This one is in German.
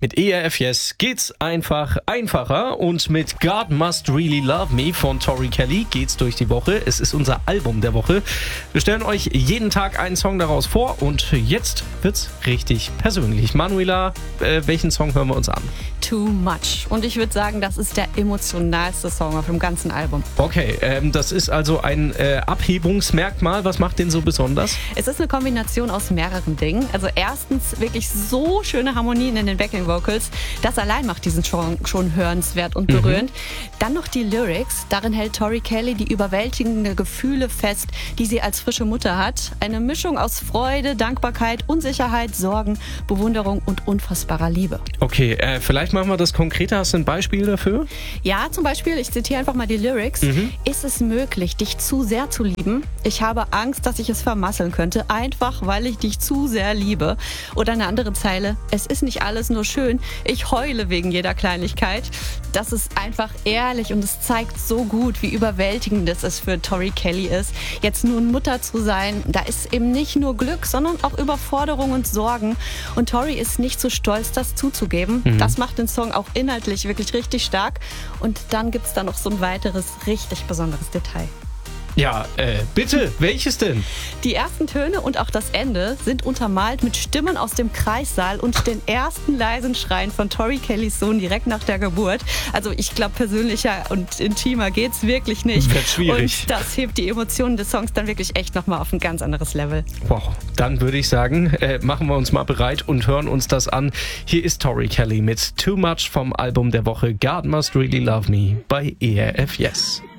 Mit ERF Yes geht's einfach einfacher und mit God Must Really Love Me von Tori Kelly geht's durch die Woche. Es ist unser Album der Woche. Wir stellen euch jeden Tag einen Song daraus vor und jetzt wird's richtig persönlich. Manuela, welchen Song hören wir uns an? Too Much. Und ich würde sagen, das ist der emotionalste Song auf dem ganzen Album. Okay, das ist also ein Abhebungsmerkmal. Was macht den so besonders? Es ist eine Kombination aus mehreren Dingen. Also erstens wirklich so schöne Harmonien in den Backing Vocals. Das allein macht diesen Song schon hörenswert und berührend. Dann noch die Lyrics. Darin hält Tori Kelly die überwältigende Gefühle fest, die sie als frische Mutter hat. Eine Mischung aus Freude, Dankbarkeit, Unsicherheit, Sorgen, Bewunderung und unfassbarer Liebe. Okay, vielleicht machen wir das konkreter. Hast du ein Beispiel dafür? Ja, zum Beispiel, ich zitiere einfach mal die Lyrics. Ist es möglich, dich zu sehr zu lieben? Ich habe Angst, dass ich es vermasseln könnte, einfach weil ich dich zu sehr liebe. Oder eine andere Zeile, es ist nicht alles nur schön, ich heule wegen jeder Kleinigkeit. Das ist einfach ehrlich und es zeigt so gut, wie überwältigend es für Tori Kelly ist, jetzt nun Mutter zu sein. Da ist eben nicht nur Glück, sondern auch Überforderung und Sorgen. Und Tori ist nicht so stolz, das zuzugeben. Das macht den Song auch inhaltlich wirklich richtig stark. Und dann gibt es da noch so ein weiteres, richtig besonderes Detail. Ja, bitte, welches denn? Die ersten Töne und auch das Ende sind untermalt mit Stimmen aus dem Kreissaal und den ersten leisen Schreien von Tori Kellys Sohn direkt nach der Geburt. Also ich glaube, persönlicher und intimer geht's wirklich nicht. Wird schwierig. Und das hebt die Emotionen des Songs dann wirklich echt nochmal auf ein ganz anderes Level. Wow, dann würde ich sagen, machen wir uns mal bereit und hören uns das an. Hier ist Tori Kelly mit Too Much vom Album der Woche God Must Really Love Me bei ERF Yes.